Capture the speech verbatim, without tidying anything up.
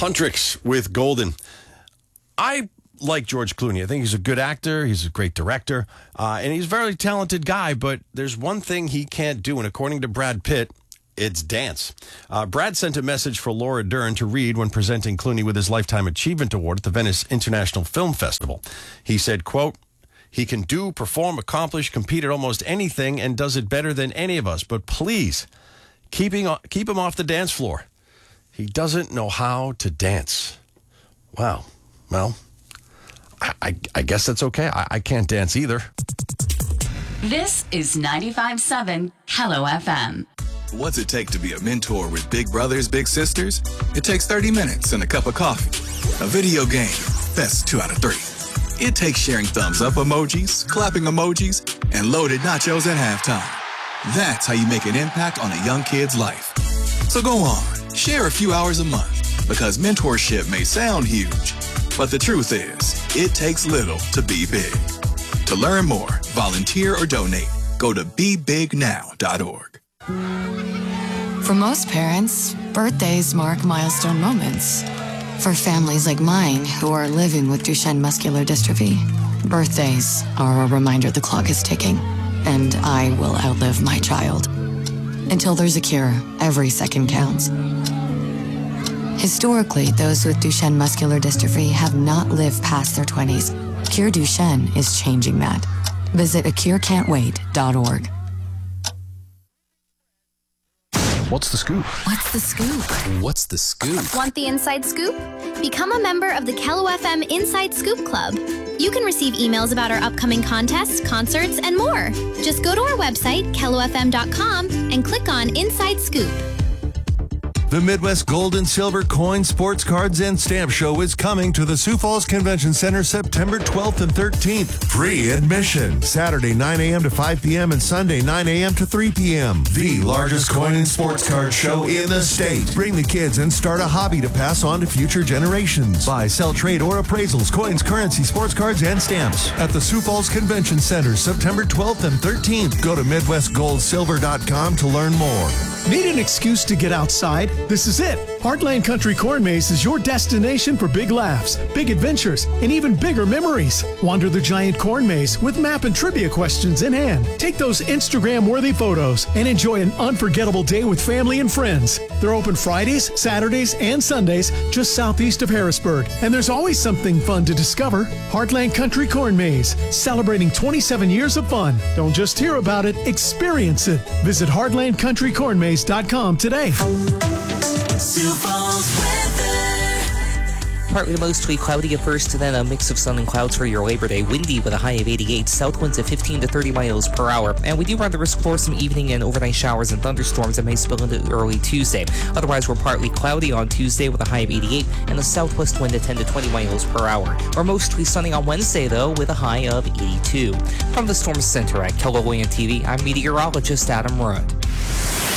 Huntrix with Golden. I like George Clooney. I think he's a good actor. He's a great director. Uh, and he's a very talented guy, but there's one thing he can't do. And according to Brad Pitt, it's dance. Uh, Brad sent a message for Laura Dern to read when presenting Clooney with his Lifetime Achievement Award at the Venice International Film Festival. He said, quote, "He can do, perform, accomplish, compete at almost anything and does it better than any of us. But please, keeping, keep him off the dance floor. He doesn't know how to dance." Wow. Well, I, I, I guess that's okay. I, I can't dance either. This is ninety-five point seven Hello F M. What's it take to be a mentor with big brothers, big sisters? It takes thirty minutes and a cup of coffee. A video game, best two out of three. It takes sharing thumbs up emojis, clapping emojis, and loaded nachos at halftime. That's how you make an impact on a young kid's life. So go on, share a few hours a month, because mentorship may sound huge, but the truth is, it takes little to be big. To learn more, volunteer, or donate, go to be big now dot org. For most parents, birthdays mark milestone moments. For families like mine who are living with Duchenne muscular dystrophy, birthdays are a reminder the clock is ticking, and I will outlive my child. Until there's a cure, every second counts. Historically, those with Duchenne muscular dystrophy have not lived past their twenties. Cure Duchenne is changing that. Visit a cure can't wait dot org. What's the scoop? What's the scoop? What's the scoop? Want the inside scoop? Become a member of the Hello F M Inside Scoop Club. You can receive emails about our upcoming contests, concerts, and more. Just go to our website, hello f m dot com, and click on Inside Scoop. The Midwest Gold and Silver Coin, Sports Cards, and Stamp Show is coming to the Sioux Falls Convention Center September twelfth and thirteenth. Free admission. Saturday nine a.m. to five p.m. and Sunday nine a.m. to three p.m. The largest coin and sports card show in the state. Bring the kids and start a hobby to pass on to future generations. Buy, sell, trade, or appraisals, coins, currency, sports cards, and stamps at the Sioux Falls Convention Center September twelfth and thirteenth. Go to midwest gold silver dot com to learn more. Need an excuse to get outside? This is it. Heartland Country Corn Maze is your destination for big laughs, big adventures, and even bigger memories. Wander the giant corn maze with map and trivia questions in hand. Take those Instagram-worthy photos and enjoy an unforgettable day with family and friends. They're open Fridays, Saturdays, and Sundays just southeast of Harrisburg. And there's always something fun to discover. Heartland Country Corn Maze, celebrating twenty-seven years of fun. Don't just hear about it, experience it. Visit heartland country corn maze dot com today. Sioux Falls weather. Partly to mostly cloudy at first, then a mix of sun and clouds for your Labor Day. Windy with a high of eighty-eight, south winds of fifteen to thirty miles per hour. And we do run the risk for some evening and overnight showers and thunderstorms that may spill into early Tuesday. Otherwise, we're partly cloudy on Tuesday with a high of eighty-eight and a southwest wind of ten to twenty miles per hour. We're mostly sunny on Wednesday, though, with a high of eighty-two. From the Storm Center at Keller Williams T V, I'm meteorologist Adam Rudd.